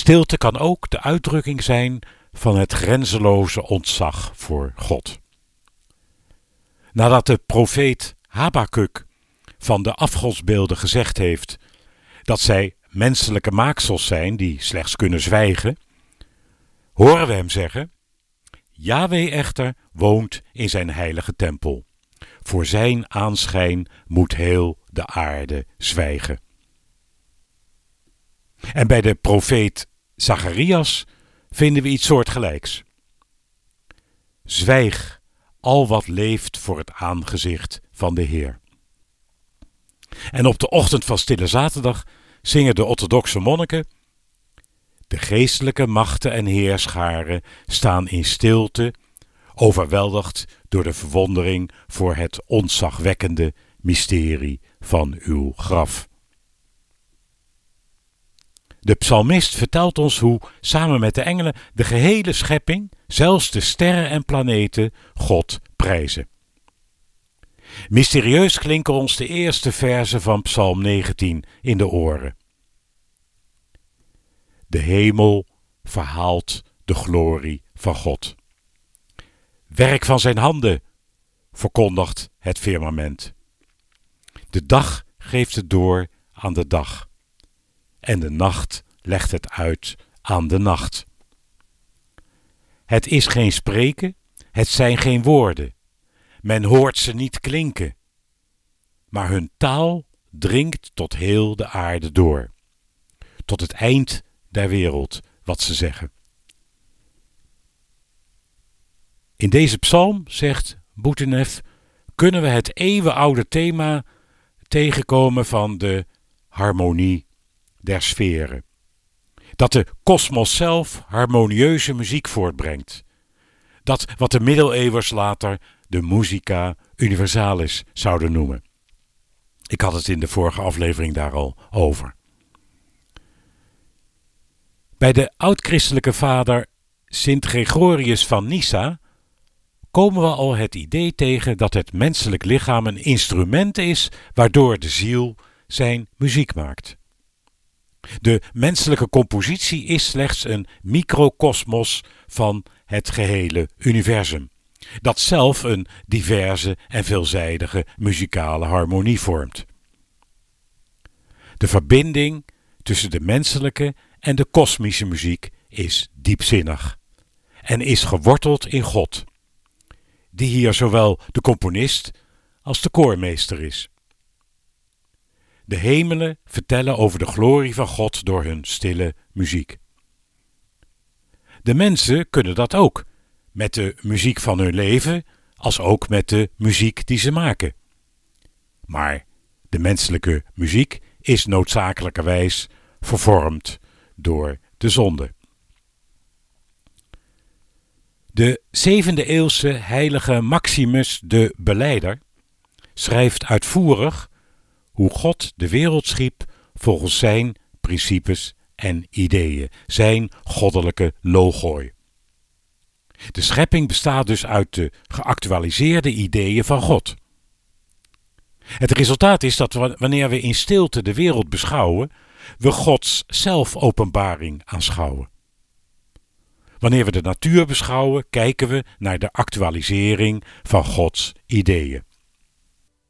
Stilte kan ook de uitdrukking zijn van het grenzeloze ontzag voor God. Nadat de profeet Habakuk van de afgodsbeelden gezegd heeft dat zij menselijke maaksels zijn die slechts kunnen zwijgen, horen we hem zeggen: Yahweh echter woont in zijn heilige tempel. Voor zijn aanschijn moet heel de aarde zwijgen. En bij de profeet Zacharias vinden we iets soortgelijks. Zwijg, al wat leeft voor het aangezicht van de Heer. En op de ochtend van Stille Zaterdag zingen de orthodoxe monniken: de geestelijke machten en heerscharen staan in stilte, overweldigd door de verwondering voor het ontzagwekkende mysterie van uw graf. De psalmist vertelt ons hoe samen met de engelen de gehele schepping, zelfs de sterren en planeten, God prijzen. Mysterieus klinken ons de eerste verzen van Psalm 19 in de oren. De hemel verhaalt de glorie van God. Werk van zijn handen, verkondigt het firmament. De dag geeft het door aan de dag. En de nacht legt het uit aan de nacht. Het is geen spreken, het zijn geen woorden. Men hoort ze niet klinken. Maar hun taal dringt tot heel de aarde door. Tot het eind der wereld, wat ze zeggen. In deze psalm, zegt Bouteneff, kunnen we het eeuwenoude thema tegenkomen van de harmonie der sferen. Dat de kosmos zelf harmonieuze muziek voortbrengt. Dat wat de middeleeuwers later de musica universalis zouden noemen. Ik had het in de vorige aflevering daar al over. Bij de oud-christelijke vader Sint Gregorius van Nyssa komen we al het idee tegen dat het menselijk lichaam een instrument is waardoor de ziel zijn muziek maakt. De menselijke compositie is slechts een microkosmos van het gehele universum, dat zelf een diverse en veelzijdige muzikale harmonie vormt. De verbinding tussen de menselijke en de kosmische muziek is diepzinnig en is geworteld in God, die hier zowel de componist als de koormeester is. De hemelen vertellen over de glorie van God door hun stille muziek. De mensen kunnen dat ook, met de muziek van hun leven, als ook met de muziek die ze maken. Maar de menselijke muziek is noodzakelijkerwijs vervormd door de zonde. De 7e eeuwse heilige Maximus de Belijder schrijft uitvoerig hoe God de wereld schiep volgens zijn principes en ideeën, zijn goddelijke logoi. De schepping bestaat dus uit de geactualiseerde ideeën van God. Het resultaat is dat wanneer we in stilte de wereld beschouwen, we Gods zelfopenbaring aanschouwen. Wanneer we de natuur beschouwen, kijken we naar de actualisering van Gods ideeën.